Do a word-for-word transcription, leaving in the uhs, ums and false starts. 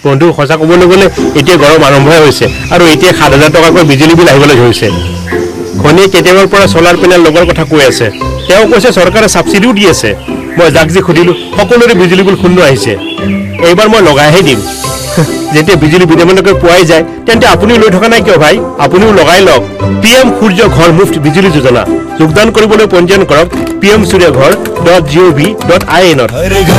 বন্ধু সঁচা ক'বলৈ গ'লে এতিয়া গৰম আৰম্ভহে হৈছে আৰু এতিয়া সাত হাজাৰ টকাকৈ বিজুলী বিল আহিবলৈ ধৰিছে ঘনীয়ে কেতিয়াবাৰ পৰা চলাৰ পেনেল লগোৱাৰ কথা কৈ আছে তেওঁ কৈছে চৰকাৰে ছাবচিডিও দি আছে মই যাক যি সুধিলোঁ সকলোৰে বিজুলী বিল শূন্য আহিছে এইবাৰ মই লগাইহে দিম যেতিয়া বিজুলী বিনামূলীয়াকৈ পোৱাই যায় তেন্তে আপুনিও লৈ থকা নাই কিয় ভাই আপুনিও লগাই লওক পি এম সূৰ্য ঘৰ মুফ্ত বিজুলী যোজনা যোগদান কৰিবলৈ পঞ্জীয়ন কৰক পি এম সূৰ্য ঘৰ ডট জি অ' ভি ডট আই এনত